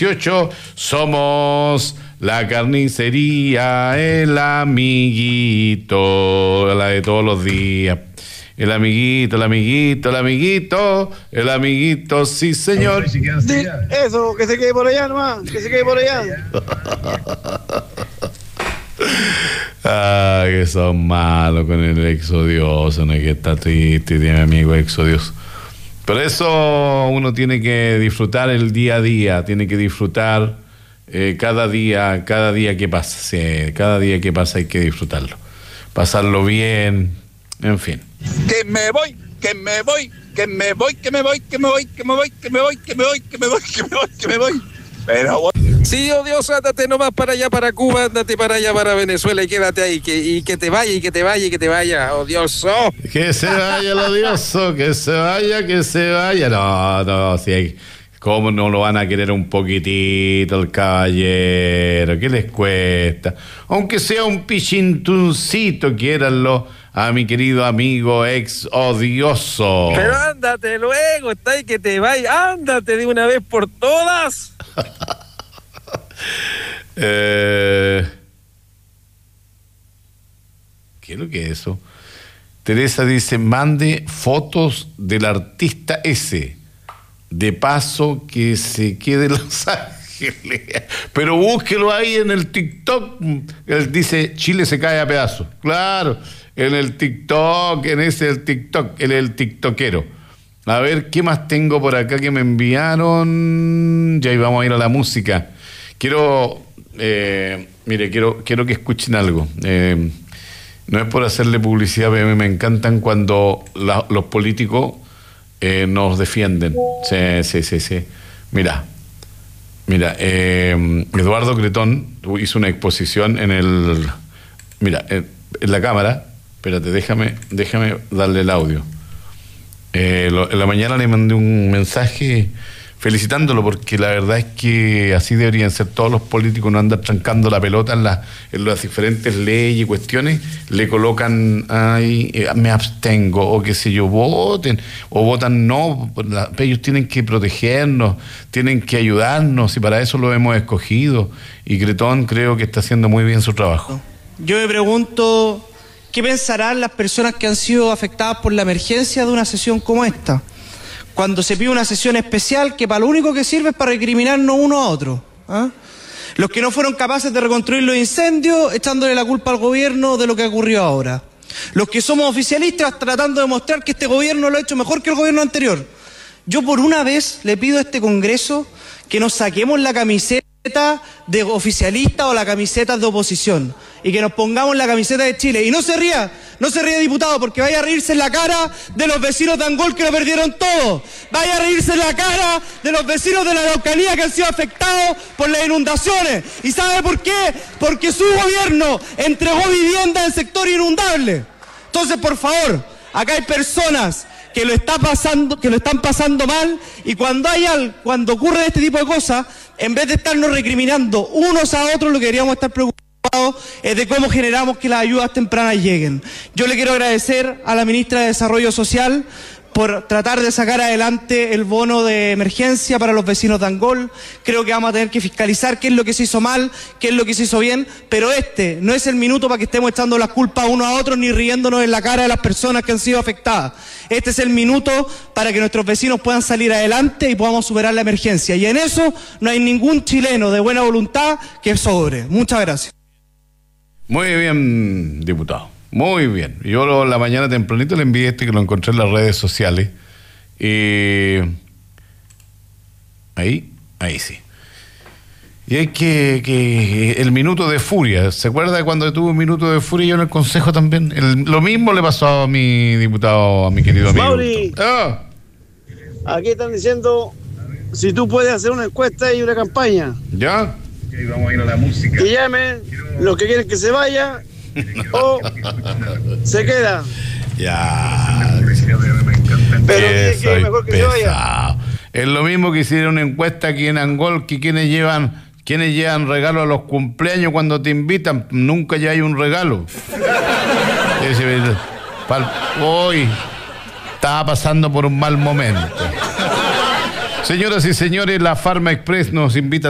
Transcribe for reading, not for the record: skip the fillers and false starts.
18. Somos la carnicería, el amiguito, la de todos los días. El amiguito, el amiguito, el amiguito, el amiguito, sí señor. Eso, que se quede por allá nomás, que se quede por allá. Ay, que son malos con el exodioso, no hay que estar triste, tiene amigo exodioso. Por eso uno tiene que disfrutar el día a día, tiene que disfrutar cada día que pasa. Sí, cada día que pasa hay que disfrutarlo, pasarlo bien, en fin. Que me voy, que me voy, que me voy, que me voy, que me voy, que me voy, que me voy, que me voy, que me voy, que me voy, que me voy. Pero sí, oh Dios, ándate nomás para allá, para Cuba, ándate para allá, para Venezuela y quédate ahí, que te vaya, y que te vaya, y que te vaya, odioso. Que se vaya el odioso, que se vaya, que se vaya. No, si hay... ¿Cómo no lo van a querer un poquitito el caballero? ¿Qué les cuesta? Aunque sea un pichintuncito, quiéranlo a mi querido amigo ex odioso. Pero ándate luego, está ahí que te vaya, ándate de una vez por todas. ¿Qué es lo que es eso? Teresa dice, mande fotos del artista ese. De paso que se quede en Los Ángeles. Pero búsquelo ahí en el TikTok. Él dice, Chile se cae a pedazos. Claro, en el TikTok, en ese el TikTok, él es el tiktokero. A ver, ¿qué más tengo por acá que me enviaron? Ya íbamos a ir a la música. Quiero que escuchen algo. No es por hacerle publicidad, pero me encantan cuando los políticos nos defienden. Sí. Mira, Eduardo Cretón hizo una exposición en la cámara. Espérate, déjame darle el audio. En la mañana le mandé un mensaje felicitándolo, porque la verdad es que así deberían ser todos los políticos, no andar trancando la pelota en las diferentes leyes y cuestiones. Le colocan ahí, me abstengo, o qué sé yo, voten, o votan no. Ellos tienen que protegernos, tienen que ayudarnos, y para eso lo hemos escogido, y Cretón creo que está haciendo muy bien su trabajo. Yo me pregunto, ¿qué pensarán las personas que han sido afectadas por la emergencia de una sesión como esta? Cuando se pide una sesión especial que para lo único que sirve es para recriminarnos uno a otro. Los que no fueron capaces de reconstruir los incendios, echándole la culpa al gobierno de lo que ocurrió ahora. Los que somos oficialistas tratando de mostrar que este gobierno lo ha hecho mejor que el gobierno anterior. Yo por una vez le pido a este Congreso que nos saquemos la camiseta de oficialista o la camiseta de oposición y que nos pongamos la camiseta de Chile. Y no se ría, diputado, porque vaya a reírse en la cara de los vecinos de Angol que lo perdieron todo. Vaya a reírse en la cara de los vecinos de la Araucanía que han sido afectados por las inundaciones. ¿Y sabe por qué? Porque su gobierno entregó vivienda en sector inundable. Entonces, por favor, acá hay personas que lo están pasando mal, y cuando ocurre este tipo de cosas, en vez de estarnos recriminando unos a otros, lo que deberíamos estar preocupados es de cómo generamos que las ayudas tempranas lleguen. Yo le quiero agradecer a la ministra de Desarrollo Social por tratar de sacar adelante el bono de emergencia para los vecinos de Angol. Creo que vamos a tener que fiscalizar qué es lo que se hizo mal, qué es lo que se hizo bien, pero este no es el minuto para que estemos echando las culpas unos a otros ni riéndonos en la cara de las personas que han sido afectadas. Este es el minuto para que nuestros vecinos puedan salir adelante y podamos superar la emergencia. Y en eso no hay ningún chileno de buena voluntad que sobre. Muchas gracias. Muy bien, diputado. Muy bien. Yo la mañana tempranito le envié que lo encontré en las redes sociales. Ahí sí. Y es que el minuto de furia. ¿Se acuerda de cuando tuve un minuto de furia yo en el Consejo también? Lo mismo le pasó a mi diputado, a mi querido amigo. Mauri, aquí están diciendo si tú puedes hacer una encuesta y una campaña. ¿Ya? Y vamos a ir a la música. Que llamen los que quieren que se vaya o se queda. Ya. Pero es mejor que se vaya. Es lo mismo que hicieron una encuesta aquí en Angol, que quienes llevan regalo a los cumpleaños cuando te invitan. Nunca ya hay un regalo. Hoy estaba pasando por un mal momento. Señoras y señores, la Pharma Express nos invita